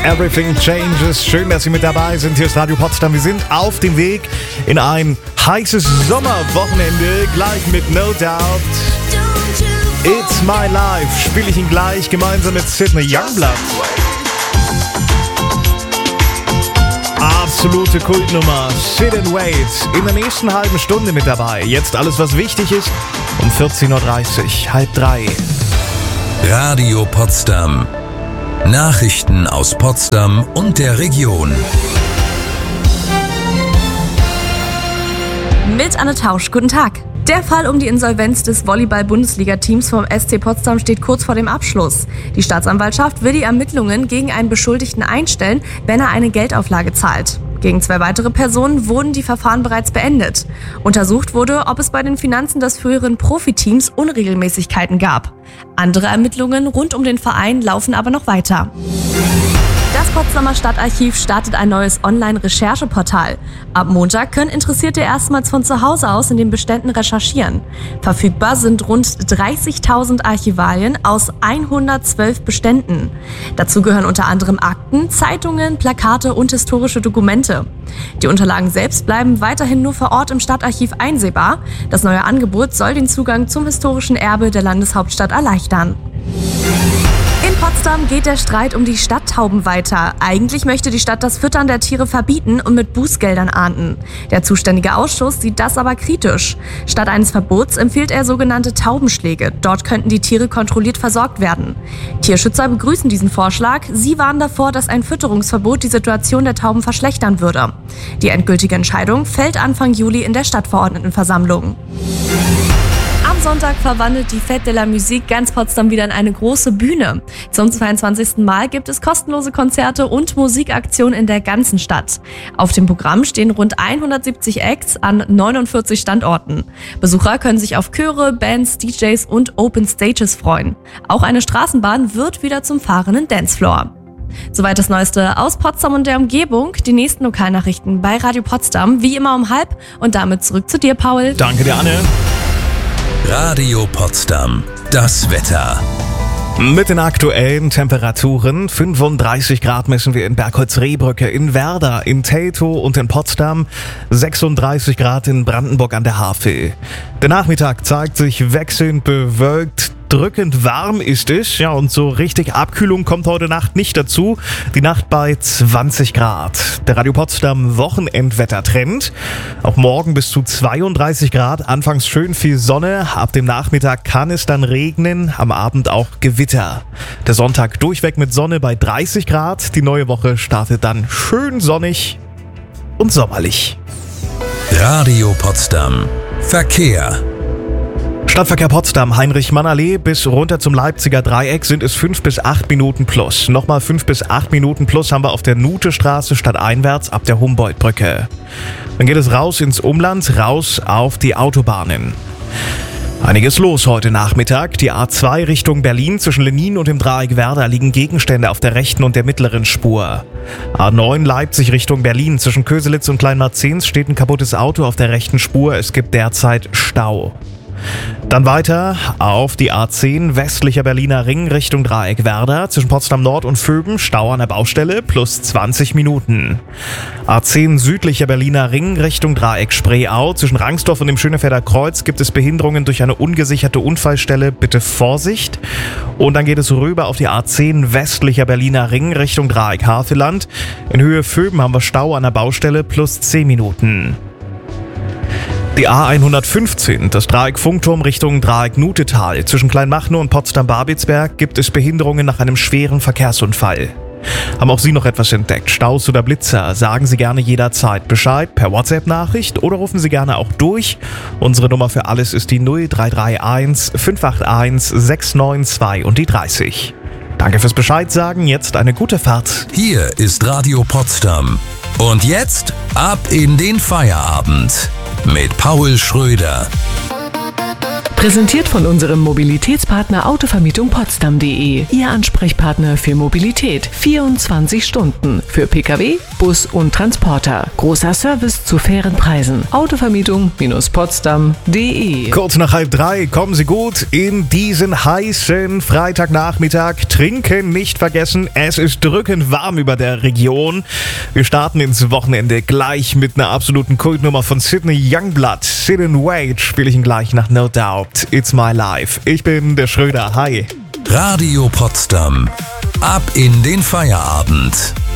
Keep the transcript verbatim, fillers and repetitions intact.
Everything Changes. Schön, dass Sie mit dabei sind. Hier ist Radio Potsdam. Wir sind auf dem Weg in ein heißes Sommerwochenende. Gleich mit No Doubt. It's My Life. Spiele ich ihn gleich gemeinsam mit Sydney Youngblood. Absolute Kultnummer. Sit and Wait. In der nächsten halben Stunde mit dabei. Jetzt alles, was wichtig ist. Um vierzehn Uhr dreißig, halb drei. Radio Potsdam. Nachrichten aus Potsdam und der Region. Mit Anne Tausch, guten Tag. Der Fall um die Insolvenz des Volleyball-Bundesliga-Teams vom S C Potsdam steht kurz vor dem Abschluss. Die Staatsanwaltschaft will die Ermittlungen gegen einen Beschuldigten einstellen, wenn er eine Geldauflage zahlt. Gegen zwei weitere Personen wurden die Verfahren bereits beendet. Untersucht wurde, ob es bei den Finanzen des früheren Profiteams Unregelmäßigkeiten gab. Andere Ermittlungen rund um den Verein laufen aber noch weiter. Das Potsdamer Stadtarchiv startet ein neues Online-Rechercheportal. Ab Montag können Interessierte erstmals von zu Hause aus in den Beständen recherchieren. Verfügbar sind rund dreißigtausend Archivalien aus hundertzwölf Beständen. Dazu gehören unter anderem Akten, Zeitungen, Plakate und historische Dokumente. Die Unterlagen selbst bleiben weiterhin nur vor Ort im Stadtarchiv einsehbar. Das neue Angebot soll den Zugang zum historischen Erbe der Landeshauptstadt erleichtern. In Potsdam geht der Streit um die Stadttauben weiter. Eigentlich möchte die Stadt das Füttern der Tiere verbieten und mit Bußgeldern ahnden. Der zuständige Ausschuss sieht das aber kritisch. Statt eines Verbots empfiehlt er sogenannte Taubenschläge. Dort könnten die Tiere kontrolliert versorgt werden. Tierschützer begrüßen diesen Vorschlag. Sie warnen davor, dass ein Fütterungsverbot die Situation der Tauben verschlechtern würde. Die endgültige Entscheidung fällt Anfang Juli in der Stadtverordnetenversammlung. Am Sonntag verwandelt die Fête de la Musique ganz Potsdam wieder in eine große Bühne. Zum zweiundzwanzigsten Mal gibt es kostenlose Konzerte und Musikaktionen in der ganzen Stadt. Auf dem Programm stehen rund hundertsiebzig Acts an neunundvierzig Standorten. Besucher können sich auf Chöre, Bands, D Js und Open Stages freuen. Auch eine Straßenbahn wird wieder zum fahrenden Dancefloor. Soweit das Neueste aus Potsdam und der Umgebung. Die nächsten Lokalnachrichten bei Radio Potsdam, wie immer um halb. Und damit zurück zu dir, Paul. Danke dir, Anne. Radio Potsdam. Das Wetter. Mit den aktuellen Temperaturen, fünfunddreißig Grad messen wir in Bergholz-Rehbrücke, in Werder, in Teltow und in Potsdam, sechsunddreißig Grad in Brandenburg an der Havel. Der Nachmittag zeigt sich wechselnd bewölkt. Drückend warm ist es, ja, und so richtig Abkühlung kommt heute Nacht nicht dazu. Die Nacht bei zwanzig Grad. Der Radio Potsdam Wochenendwettertrend. Auch morgen bis zu zweiunddreißig Grad, anfangs schön viel Sonne. Ab dem Nachmittag kann es dann regnen, am Abend auch Gewitter. Der Sonntag durchweg mit Sonne bei dreißig Grad. Die neue Woche startet dann schön sonnig und sommerlich. Radio Potsdam. Verkehr. Stadtverkehr Potsdam, Heinrich-Mann-Allee bis runter zum Leipziger Dreieck sind es fünf bis acht Minuten plus. Nochmal fünf bis acht Minuten plus haben wir auf der Nuthestraße stadteinwärts ab der Humboldtbrücke. Dann geht es raus ins Umland, raus auf die Autobahnen. Einiges los heute Nachmittag. Die A zwei Richtung Berlin zwischen Lenin und dem Dreieck Werder liegen Gegenstände auf der rechten und der mittleren Spur. A neun Leipzig Richtung Berlin zwischen Köselitz und Kleinmarzens steht ein kaputtes Auto auf der rechten Spur. Es gibt derzeit Stau. Dann weiter auf die A zehn westlicher Berliner Ring Richtung Dreieck Werder zwischen Potsdam Nord und Vöben, Stau an der Baustelle plus zwanzig Minuten. A zehn südlicher Berliner Ring Richtung Dreieck Spreeau zwischen Rangsdorf und dem Schönefelder Kreuz gibt es Behinderungen durch eine ungesicherte Unfallstelle, bitte Vorsicht. Und dann geht es rüber auf die A zehn westlicher Berliner Ring Richtung Dreieck Havelland. In Höhe Vöben haben wir Stau an der Baustelle plus zehn Minuten. Die A hundertfünfzehn, das Dreieck Funkturm Richtung Dreieck Nutetal. Zwischen Kleinmachnow und Potsdam-Babelsberg gibt es Behinderungen nach einem schweren Verkehrsunfall. Haben auch Sie noch etwas entdeckt? Staus oder Blitzer? Sagen Sie gerne jederzeit Bescheid per WhatsApp-Nachricht oder rufen Sie gerne auch durch. Unsere Nummer für alles ist die null drei drei eins fünf acht eins sechs neun zwei und die dreißig. Danke fürs Bescheid sagen, jetzt eine gute Fahrt. Hier ist Radio Potsdam. Und jetzt ab in den Feierabend mit Paul Schröder. Präsentiert von unserem Mobilitätspartner Autovermietung Potsdam punkt de. Ihr Ansprechpartner für Mobilität. vierundzwanzig Stunden. Für Pkw, Bus und Transporter. Großer Service zu fairen Preisen. Autovermietung Potsdam punkt de. Kurz nach halb drei, kommen Sie gut in diesen heißen Freitagnachmittag. Trinken nicht vergessen, es ist drückend warm über der Region. Wir starten ins Wochenende gleich mit einer absoluten Kultnummer von Sydney Youngblood. Sit and Wait spiele ich ihn gleich nach No Doubt. It's my life. Ich bin der Schröder. Hi. Radio Potsdam. Ab in den Feierabend.